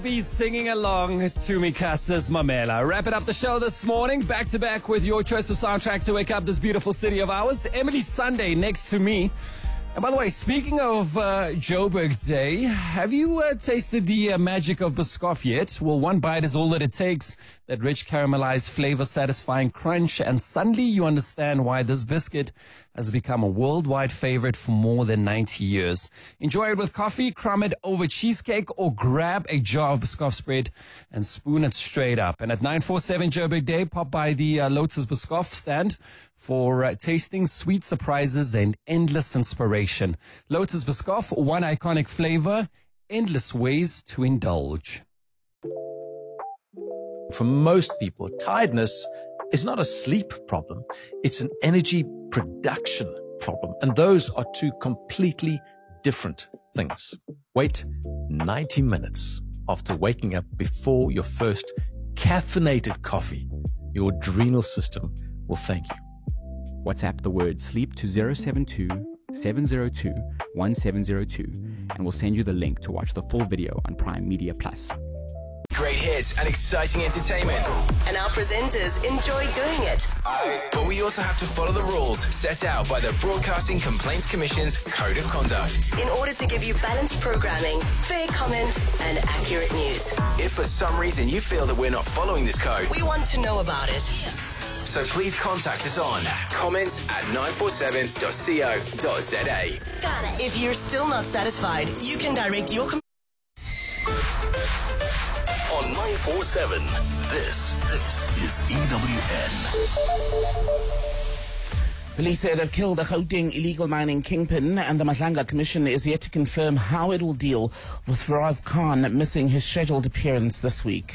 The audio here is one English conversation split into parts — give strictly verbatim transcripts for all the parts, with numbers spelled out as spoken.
Be singing along to Mikasa's Mamela. Wrapping up the show this morning, back to back with your choice of soundtrack to wake up this beautiful city of ours. Emily Sunday next to me. And by the way, speaking of uh, Joburg Day, have you uh, tasted the uh, magic of Biscoff yet? Well, one bite is all that it takes. That rich caramelized flavor, satisfying crunch, and suddenly you understand why this biscuit has become a worldwide favorite for more than ninety years. Enjoy it with coffee, crumb it over cheesecake, or grab a jar of Biscoff spread and spoon it straight up. And at nine forty-seven Joburg Day, pop by the uh, Lotus Biscoff stand for uh, tasting sweet surprises and endless inspiration. Lotus Biscoff, one iconic flavor, endless ways to indulge. For most people, tiredness is not a sleep problem. It's an energy production problem. And those are two completely different things. Wait ninety minutes after waking up before your first caffeinated coffee. Your adrenal system will thank you. WhatsApp the word sleep to zero seven two, seven zero two, one seven zero two and we'll send you the link to watch the full video on Prime Media Plus. Great hits and exciting entertainment. And our presenters enjoy doing it. But we also have to follow the rules set out by the Broadcasting Complaints Commission's Code of Conduct. In order to give you balanced programming, fair comment, and accurate news. If for some reason you feel that we're not following this code, we want to know about it. So please contact us on comments at nine four seven dot co dot za. Got it. If you're still not satisfied, you can direct your com- on nine four seven. This, this is E W N. Police say they've killed a Gauteng illegal mining kingpin, and the Madlanga Commission is yet to confirm how it will deal with Faraz Khan missing his scheduled appearance this week.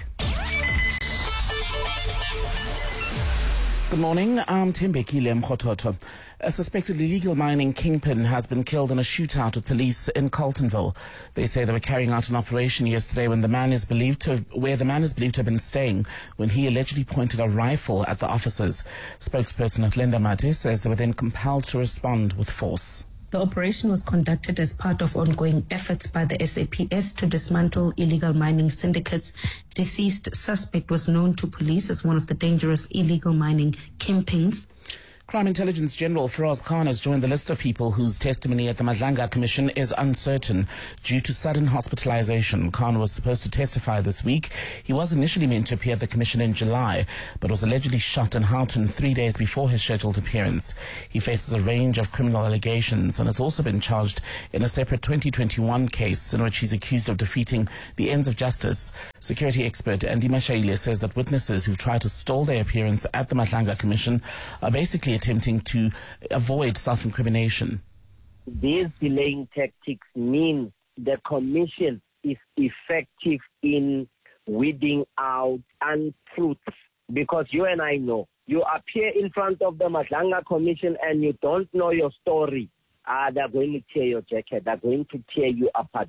Good morning, I'm Tembekile Mkhototo. A suspected illegal mining kingpin has been killed in a shootout with police in Carltonville. They say they were carrying out an operation yesterday when the man is believed to have, where the man is believed to have been staying when he allegedly pointed a rifle at the officers. Spokesperson Linda Mate says they were then compelled to respond with force. The operation was conducted as part of ongoing efforts by the S A P S to dismantle illegal mining syndicates. Deceased suspect was known to police as one of the dangerous illegal mining kingpins. Crime Intelligence General Faraz Khan has joined the list of people whose testimony at the Madlanga Commission is uncertain due to sudden hospitalization. Khan was supposed to testify this week. He was initially meant to appear at the Commission in July, but was allegedly shot in Houghton three days before his scheduled appearance. He faces a range of criminal allegations and has also been charged in a separate twenty twenty-one case in which he's accused of defeating the ends of justice. Security expert Andy Mashaile says that witnesses who've tried to stall their appearance at the Madlanga Commission are basically attempting to avoid self-incrimination. These delaying tactics mean the commission is effective in weeding out untruths, because you and I know, you appear in front of the Madlanga Commission and you don't know your story. Ah, they're going to tear your jacket. They're going to tear you apart.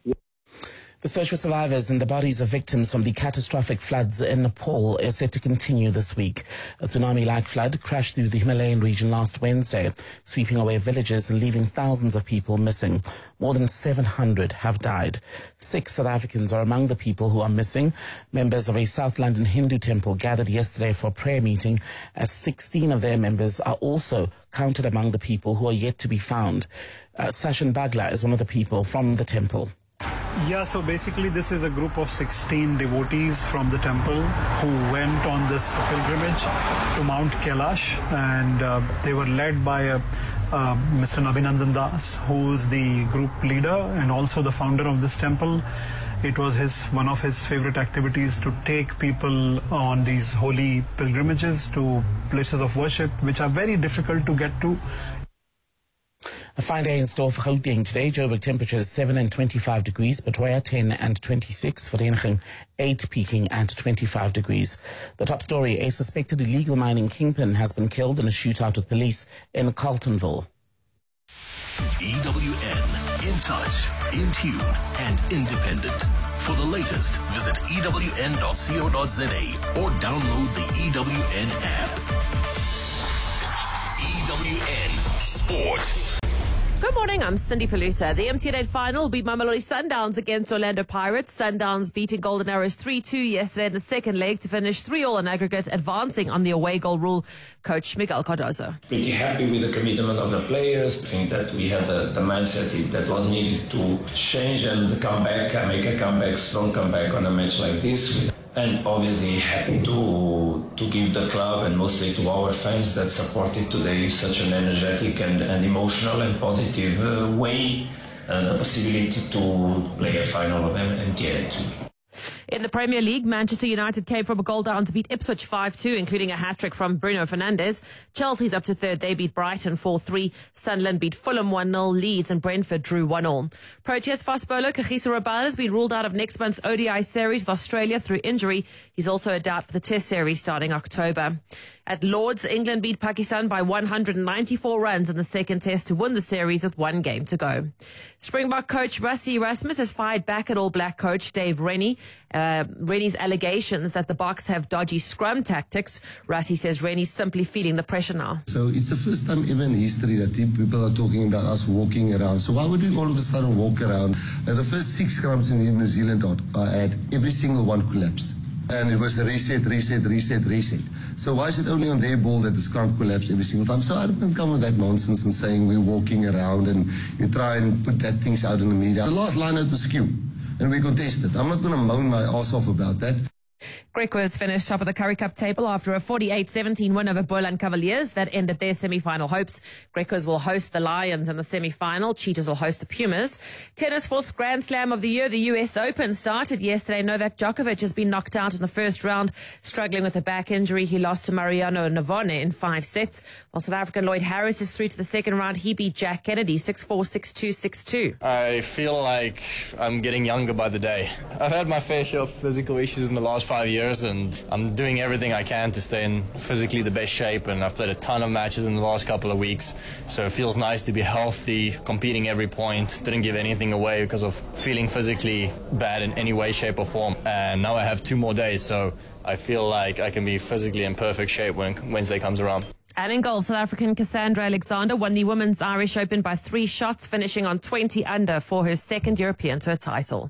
The search for survivors and the bodies of victims from the catastrophic floods in Nepal is set to continue this week. A tsunami-like flood crashed through the Himalayan region last Wednesday, sweeping away villages and leaving thousands of people missing. More than seven hundred have died. Six South Africans are among the people who are missing. Members of a South London Hindu temple gathered yesterday for a prayer meeting, as sixteen of their members are also counted among the people who are yet to be found. Uh, Sashan Bagla is one of the people from the temple. Yeah, so basically this is a group of sixteen devotees from the temple who went on this pilgrimage to Mount Kailash, and uh, they were led by a, uh, Mister Nabinandan Das, who is the group leader and also the founder of this temple. It was his one of his favorite activities to take people on these holy pilgrimages to places of worship, which are very difficult to get to. A fine day in store for Gauteng today. Joburg temperatures seven and twenty-five degrees, Pretoria ten and twenty-six, Vereeniging eight, peaking at twenty-five degrees. The top story, a suspected illegal mining kingpin has been killed in a shootout with police in Carltonville. E W N, in touch, in tune and independent. For the latest, visit E W N dot co dot za or download the E W N app. E W N Sport. Good morning, I'm Cindy Paluta. The M T N eight final will be Mamelodi Sundowns against Orlando Pirates. Sundowns beating Golden Arrows three two yesterday in the second leg to finish three all in aggregate, advancing on the away goal rule. Coach Miguel Cardozo. Pretty happy with the commitment of the players. I think that we had the, the mindset that was needed to change and come back, make a comeback, strong comeback on a match like this. And obviously happy to to give the club and mostly to our fans that supported today such an energetic and, and emotional and positive uh, way uh, the possibility to play a final of M T N eight. In the Premier League, Manchester United came from a goal down to beat Ipswich five two, including a hat-trick from Bruno Fernandes. Chelsea's up to third. They beat Brighton four three. Sunderland beat Fulham one nil. Leeds and Brentford drew one all. Proteas fast bowler Kagiso Rabada has been ruled out of next month's O D I series with Australia through injury. He's also a doubt for the Test series starting October. At Lords, England beat Pakistan by one hundred ninety-four runs in the second Test to win the series with one game to go. Springbok coach Rassie Erasmus has fired back at All Black coach Dave Rennie. Uh, Rennie's allegations that the Boks have dodgy scrum tactics. Rassie says Rennie's simply feeling the pressure now. So it's the first time ever in history that people are talking about us walking around. So why would we all of a sudden walk around? Uh, the first six scrums in New Zealand I had, every single one collapsed. And it was a reset, reset, reset, reset. So why is it only on their ball that the scrum collapsed every single time? So I don't come with that nonsense and saying we're walking around and you try and put that things out in the media. The last line out was skew. And we contested. I'm not going to moan my ass off about that. Griquas finished top of the Currie Cup table after a forty-eight seventeen win over Boland Cavaliers that ended their semi-final hopes. Griquas will host the Lions in the semi-final. Cheetahs will host the Pumas. Tennis fourth Grand Slam of the year, the U S Open, started yesterday. Novak Djokovic has been knocked out in the first round, struggling with a back injury. He lost to Mariano Navone in five sets. While South African Lloyd Harris is through to the second round. He beat Jack Kennedy six four, six two, six two. I feel like I'm getting younger by the day. I've had my fair share of physical issues in the last five years, and I'm doing everything I can to stay in physically the best shape, and I've played a ton of matches in the last couple of weeks, so it feels nice to be healthy, competing every point. Didn't give anything away because of feeling physically bad in any way, shape or form, and now I have two more days, so I feel like I can be physically in perfect shape when Wednesday comes around. And in golf, South African Cassandra Alexander won the Women's Irish Open by three shots, finishing on twenty under for her second European Tour title.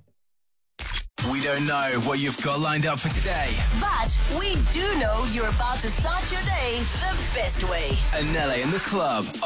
We don't know what you've got lined up for today, but we do know you're about to start your day the best way. Anele in the club